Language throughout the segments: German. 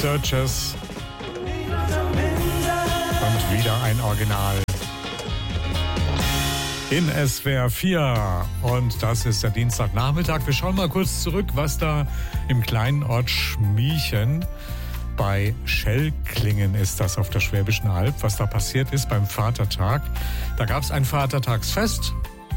Searchers. Und wieder ein Original. In SWR 4. Und das ist der Dienstagnachmittag. Wir schauen mal kurz zurück, was da im kleinen Ort Schmiechen bei Schellklingen ist das auf der Schwäbischen Alb, was da passiert ist beim Vatertag. Da gab es ein Vatertagsfest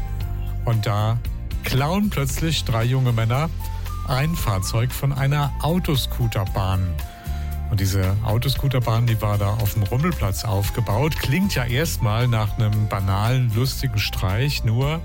und da klauen plötzlich 3 junge Männer ein Fahrzeug von einer Autoscooterbahn. Und diese Autoscooterbahn, die war da auf dem Rummelplatz aufgebaut. Klingt ja erstmal nach einem banalen, lustigen Streich. Nur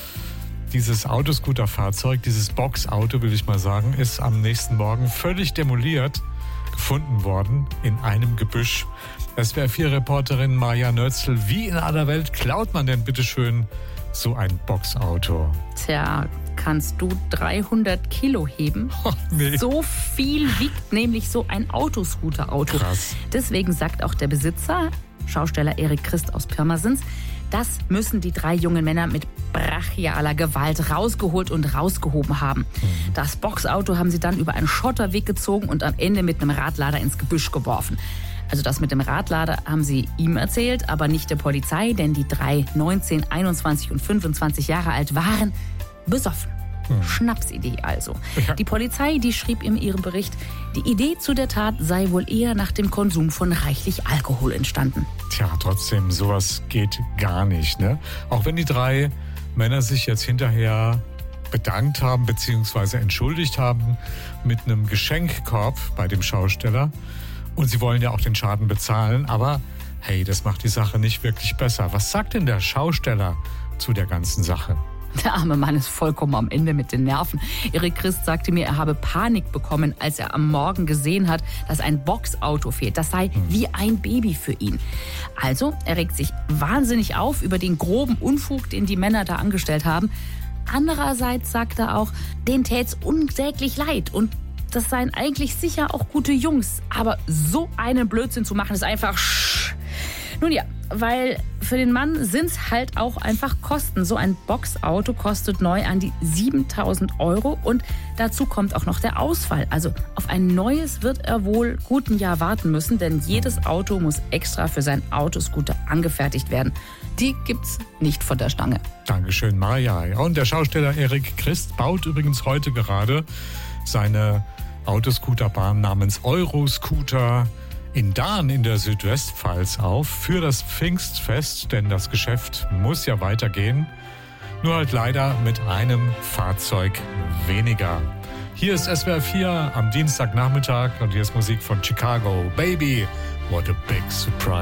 dieses Autoscooterfahrzeug, dieses Boxauto, will ich mal sagen, ist am nächsten Morgen völlig demoliert gefunden worden in einem Gebüsch. SWR4-Reporterin Maja Nötzl, wie in aller Welt klaut man denn bitteschön so ein Boxauto? Tja, kannst du 300 Kilo heben? Oh, nee. So viel wiegt nämlich so ein Autoscooter-Auto. Krass. Deswegen sagt auch der Besitzer, Schausteller Erik Christ aus Pirmasens, das müssen die 3 jungen Männer mit brachialer Gewalt rausgeholt und rausgehoben haben. Das Boxauto haben sie dann über einen Schotterweg gezogen und am Ende mit einem Radlader ins Gebüsch geworfen. Also das mit dem Radlader haben sie ihm erzählt, aber nicht der Polizei, denn die 3, 19, 21 und 25 Jahre alt, waren besoffen. Schnapsidee also. Ja. Die Polizei, die schrieb in ihrem Bericht, die Idee zu der Tat sei wohl eher nach dem Konsum von reichlich Alkohol entstanden. Tja, trotzdem, sowas geht gar nicht, ne? Auch wenn die 3 Männer sich jetzt hinterher bedankt haben bzw. entschuldigt haben mit einem Geschenkkorb bei dem Schausteller. Und sie wollen ja auch den Schaden bezahlen, aber hey, das macht die Sache nicht wirklich besser. Was sagt denn der Schausteller zu der ganzen Sache? Der arme Mann ist vollkommen am Ende mit den Nerven. Erik Christ sagte mir, er habe Panik bekommen, als er am Morgen gesehen hat, dass ein Boxauto fehlt. Das sei wie ein Baby für ihn. Also, er regt sich wahnsinnig auf über den groben Unfug, den die Männer da angestellt haben. Andererseits sagt er auch, denen tät's unsäglich leid und das seien eigentlich sicher auch gute Jungs. Aber so einen Blödsinn zu machen, ist einfach... Nun ja, weil für den Mann sind es halt auch einfach Kosten. So ein Boxauto kostet neu an die 7.000 € und dazu kommt auch noch der Ausfall. Also auf ein neues wird er wohl gut ein Jahr warten müssen, denn jedes Auto muss extra für sein Autoscooter angefertigt werden. Die gibt's nicht von der Stange. Dankeschön, Maja. Und der Schausteller Erik Christ baut übrigens heute gerade seine Autoscooterbahn namens Euroscooter in Dahn in der Südwestpfalz auf für das Pfingstfest, denn das Geschäft muss ja weitergehen. Nur halt leider mit einem Fahrzeug weniger. Hier ist SWR 4 am Dienstagnachmittag und hier ist Musik von Chicago. Baby, what a big surprise.